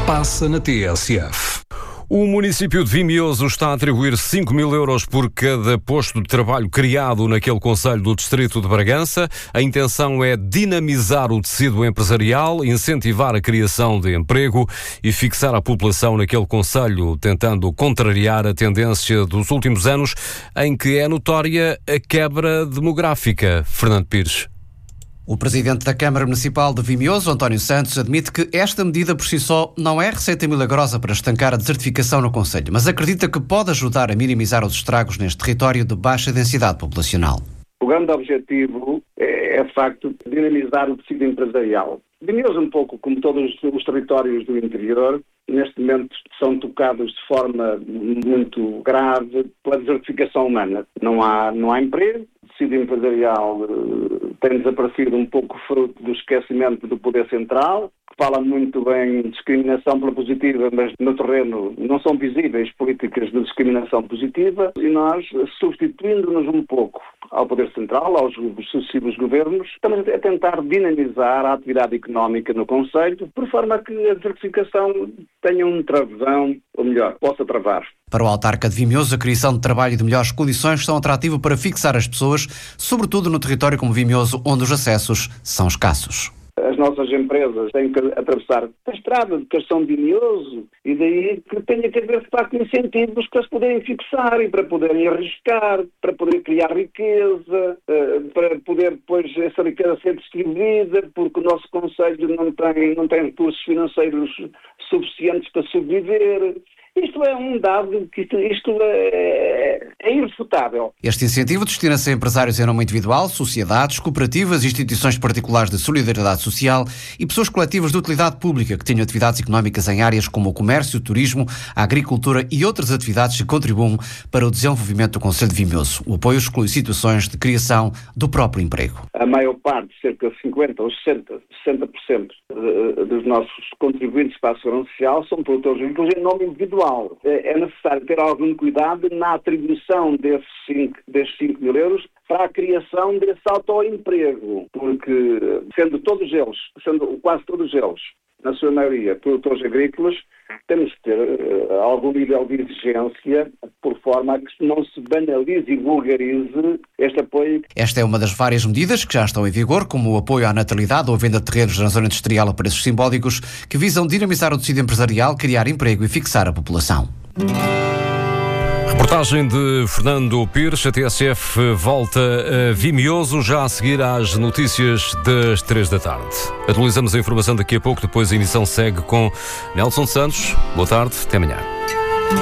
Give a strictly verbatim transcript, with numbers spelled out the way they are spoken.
passa na T S F. O município de Vimioso está a atribuir cinco mil euros por cada posto de trabalho criado naquele concelho do distrito de Bragança. A intenção é dinamizar o tecido empresarial, incentivar a criação de emprego e fixar a população naquele concelho, tentando contrariar a tendência dos últimos anos em que é notória a quebra demográfica. Fernando Pires. O presidente da Câmara Municipal de Vimioso, António Santos, admite que esta medida por si só não é receita milagrosa para estancar a desertificação no concelho, mas acredita que pode ajudar a minimizar os estragos neste território de baixa densidade populacional. O grande objetivo é, é de facto, dinamizar o tecido empresarial. Vimioso, um pouco como todos os territórios do interior, neste momento são tocados de forma muito grave pela desertificação humana. Não há, não há emprego, o tecido empresarial uh, tem desaparecido um pouco fruto do esquecimento do poder central, que fala muito bem de discriminação pela positiva, mas no terreno não são visíveis políticas de discriminação positiva, e nós, substituindo-nos um pouco ao poder central, aos sucessivos governos, estamos a tentar dinamizar a atividade económica no concelho, por forma a que a desertificação tenha um travão, ou melhor, possa travar. Para o autarca de Vimioso, a criação de trabalho e de melhores condições são atrativas para fixar as pessoas, sobretudo no território como Vimioso, onde os acessos são escassos. As nossas empresas têm que atravessar a estrada de Castão de Vimioso, e daí que tenha que haver, de facto, incentivos para se poderem fixar e para poderem arriscar, para poder criar riqueza, para poder depois essa riqueza ser distribuída, porque o nosso concelho não tem, não tem recursos financeiros suficientes para sobreviver. Isto é um dado que isto, isto é, é irrefutável. Este incentivo destina-se a empresários em nome individual, sociedades, cooperativas, instituições particulares de solidariedade social e pessoas coletivas de utilidade pública que tenham atividades económicas em áreas como o comércio, o turismo, a agricultura e outras atividades que contribuam para o desenvolvimento do concelho de Vimioso. O apoio exclui situações de criação do próprio emprego. A maior parte, cerca de cinquenta ou sessenta por cento dos nossos contribuintes para a segurança social são produtores agrícolas em nome individual. É necessário ter algum cuidado na atribuição desses cinco mil euros para a criação desse autoemprego, porque sendo todos eles, sendo quase todos eles, na sua maioria, produtores agrícolas, temos que ter uh, algum nível de exigência por forma a que não se banalize e vulgarize este apoio. Esta é uma das várias medidas que já estão em vigor, como o apoio à natalidade ou a venda de terrenos na zona industrial a preços simbólicos, que visam dinamizar o tecido empresarial, criar emprego e fixar a população. Reportagem de Fernando Pires. A T S F volta a Vimioso, já a seguir às notícias das três da tarde. Atualizamos a informação daqui a pouco, depois a emissão segue com Nelson Santos. Boa tarde, até amanhã.